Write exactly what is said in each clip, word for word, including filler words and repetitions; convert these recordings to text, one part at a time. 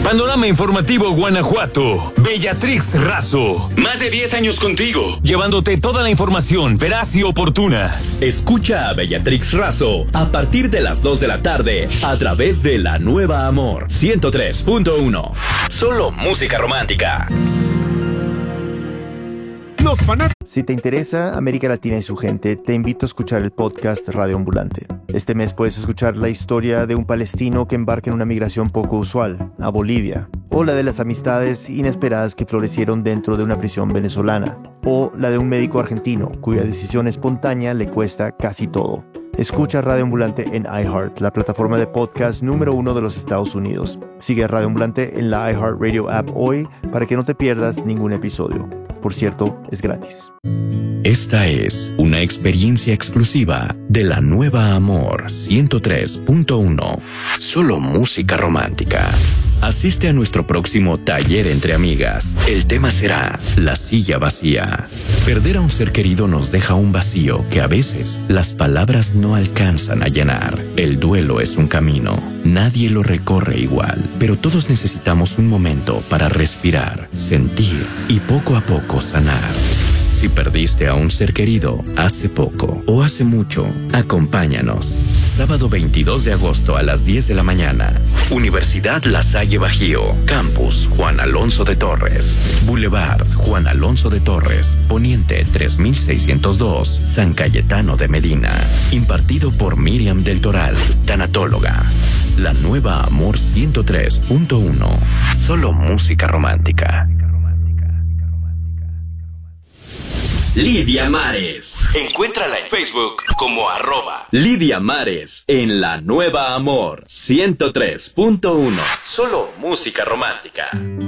Panorama Informativo Guanajuato. Bellatrix Razo. Más de diez años contigo, llevándote toda la información veraz y oportuna. Escucha a Bellatrix Razo a partir de las dos de la tarde a través de La Nueva Amor ciento tres punto uno. Solo música romántica. Los fanáticos. Si te interesa América Latina y su gente, te invito a escuchar el podcast Radio Ambulante. Este mes puedes escuchar la historia de un palestino que embarca en una migración poco usual, a Bolivia, o la de las amistades inesperadas que florecieron dentro de una prisión venezolana, o la de un médico argentino cuya decisión espontánea le cuesta casi todo. Escucha Radio Ambulante en iHeart, la plataforma de podcast número uno de los Estados Unidos. Sigue a Radio Ambulante en la iHeartRadio app hoy para que no te pierdas ningún episodio. Por cierto, es gratis. Esta es una experiencia exclusiva de La Nueva Amor ciento tres punto uno. Solo música romántica. Asiste a nuestro próximo taller entre amigas. El tema será la silla vacía. Perder a un ser querido nos deja un vacío que a veces las palabras no alcanzan a llenar. El duelo es un camino. Nadie lo recorre igual, pero todos necesitamos un momento para respirar, sentir y poco a poco sanar. Si perdiste a un ser querido hace poco o hace mucho, acompáñanos. Sábado veintidós de agosto a las diez de la mañana. Universidad La Salle Bajío. Campus Juan Alonso de Torres. Boulevard Juan Alonso de Torres. Poniente tres mil seiscientos dos. San Cayetano de Medina. Impartido por Miriam del Toral, tanatóloga. La Nueva Amor ciento tres punto uno. Solo música romántica. Lidia Mares. Encuéntrala en Facebook como arroba Lidia Mares en La Nueva Amor ciento tres punto uno. Solo música romántica.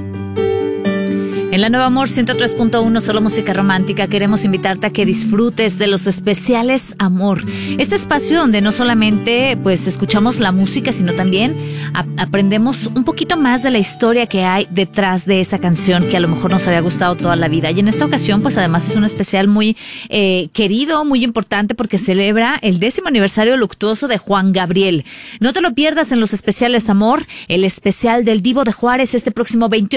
En La Nueva Amor ciento tres punto uno, solo música romántica, queremos invitarte a que disfrutes de los especiales Amor. Este espacio donde no solamente pues escuchamos la música, sino también a- aprendemos un poquito más de la historia que hay detrás de esa canción que a lo mejor nos había gustado toda la vida. Y en esta ocasión pues además es un especial muy eh, querido, muy importante porque celebra el décimo aniversario luctuoso de Juan Gabriel. No te lo pierdas en los especiales Amor, el especial del Divo de Juárez este próximo veintiocho